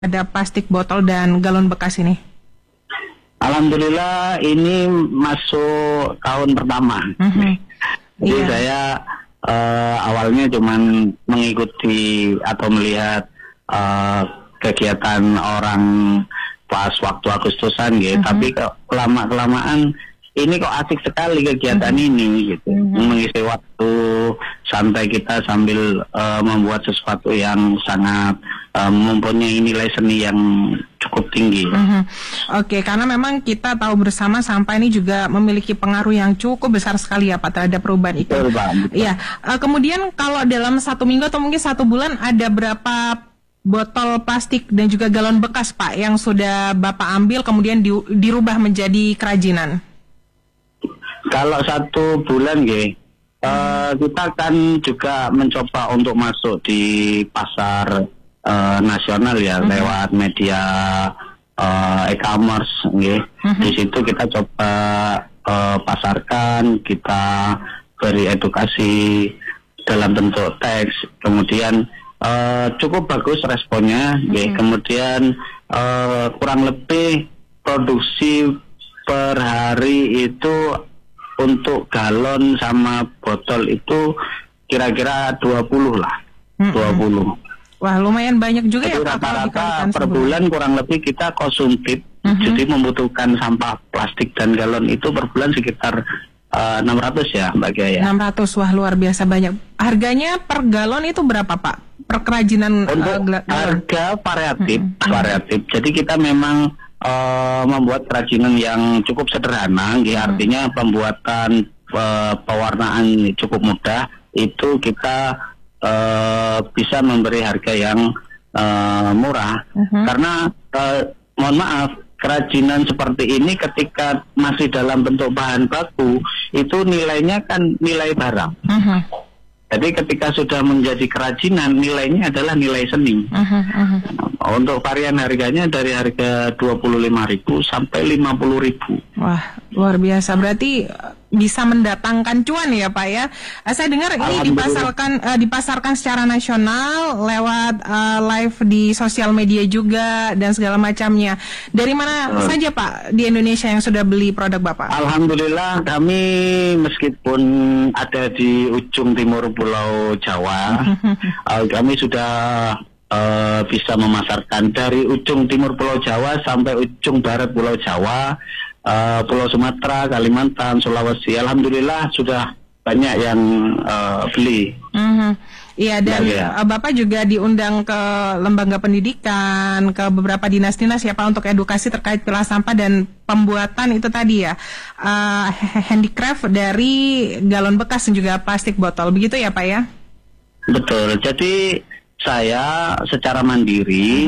ada plastik botol dan galon bekas ini? Alhamdulillah ini masuk tahun pertama. Jadi saya awalnya cuman mengikuti atau melihat kegiatan orang pas waktu Agustusan gitu. Tapi kelamaan ini kok asik sekali kegiatan ini gitu. Mengisi waktu santai kita sambil membuat sesuatu yang sangat mempunyai nilai seni yang cukup tinggi. Oke, karena memang kita tahu bersama sampah ini juga memiliki pengaruh yang cukup besar sekali ya Pak terhadap perubahan iklim. Betul, Pak. Iya. Kemudian kalau dalam 1 minggu atau mungkin 1 bulan ada berapa botol plastik dan juga galon bekas Pak yang sudah Bapak ambil kemudian dirubah menjadi kerajinan? Kalau 1 bulan kita kan juga mencoba untuk masuk di pasar nasional ya, lewat media e-commerce Di situ kita coba pasarkan, kita beri edukasi dalam bentuk teks, kemudian cukup bagus responnya. Kemudian kurang lebih produksi per hari itu untuk galon sama botol itu kira-kira 20 lah. 20. Wah, lumayan banyak juga. Jadi ya Pak. Rata-rata per bulan kurang lebih kita konsumtif. Jadi membutuhkan sampah plastik dan galon itu per bulan sekitar 600 ya Mbak Gaya. 600, wah luar biasa banyak. Harganya per galon itu berapa Pak? Per kerajinan untuk harga variatif. Jadi kita memang membuat kerajinan yang cukup sederhana, artinya pembuatan pewarnaan cukup mudah. Itu kita bisa memberi harga yang murah. Karena mohon maaf, kerajinan seperti ini ketika masih dalam bentuk bahan baku itu nilainya kan nilai barang. Jadi ketika sudah menjadi kerajinan, nilainya adalah nilai seni. Untuk varian harganya dari harga 25.000 sampai 50.000. Wah, luar biasa. Berarti bisa mendatangkan cuan ya Pak ya. Saya dengar ini dipasarkan secara nasional lewat live di sosial media juga dan segala macamnya. Dari mana saja Pak di Indonesia yang sudah beli produk Bapak? Alhamdulillah kami meskipun ada di ujung timur Pulau Jawa, kami sudah bisa memasarkan dari ujung timur Pulau Jawa sampai ujung barat Pulau Jawa, Pulau Sumatera, Kalimantan, Sulawesi. Alhamdulillah sudah banyak yang beli. Iya, dan Bapak juga diundang ke lembaga pendidikan, ke beberapa dinas-dinas ya Pak untuk edukasi terkait pilah sampah dan pembuatan itu tadi ya, handicraft dari galon bekas dan juga plastik botol. Begitu ya Pak ya? Betul. Jadi saya secara mandiri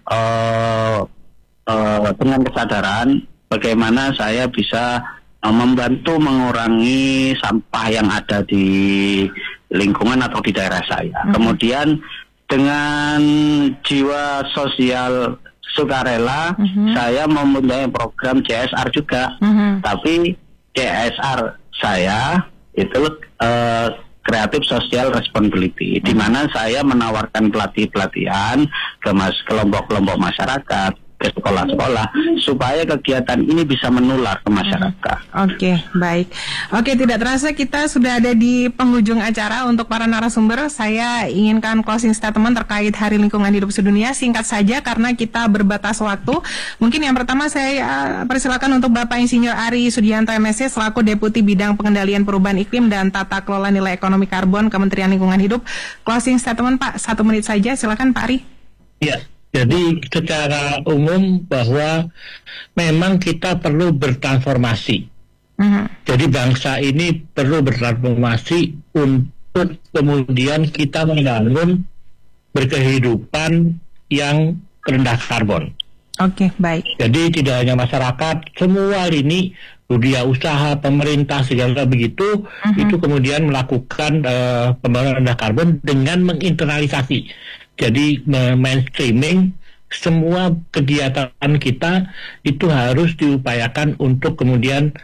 dengan kesadaran bagaimana saya bisa membantu mengurangi sampah yang ada di lingkungan atau di daerah saya. Kemudian dengan jiwa sosial sukarela, saya mempunyai program CSR juga. Tapi CSR saya itu Creative Social Responsibility, di mana saya menawarkan pelatihan ke kelompok-kelompok masyarakat, ke sekolah-sekolah, supaya kegiatan ini bisa menular ke masyarakat. Oke, baik. Oke, tidak terasa kita sudah ada di penghujung acara. Untuk para narasumber, saya inginkan closing statement terkait Hari Lingkungan Hidup Sedunia. Singkat saja karena kita berbatas waktu. Mungkin yang pertama saya persilakan untuk Bapak Insinyur Ari Sudianto MSc selaku Deputi Bidang Pengendalian Perubahan Iklim dan Tata Kelola Nilai Ekonomi Karbon Kementerian Lingkungan Hidup. Closing statement Pak, 1 menit saja. Silakan Pak Ari. Ya. Jadi secara umum bahwa memang kita perlu bertransformasi. Jadi bangsa ini perlu bertransformasi untuk kemudian kita membangun berkehidupan yang rendah karbon. Oke, baik. Jadi tidak hanya masyarakat, semua lini dunia usaha, pemerintah segala begitu, itu kemudian melakukan pembangunan rendah karbon dengan menginternalisasi. Jadi mainstreaming semua kegiatan kita itu harus diupayakan untuk kemudian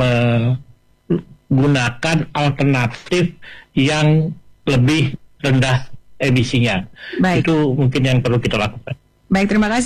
menggunakan alternatif yang lebih rendah emisinya. Baik. Itu mungkin yang perlu kita lakukan. Baik, terima kasih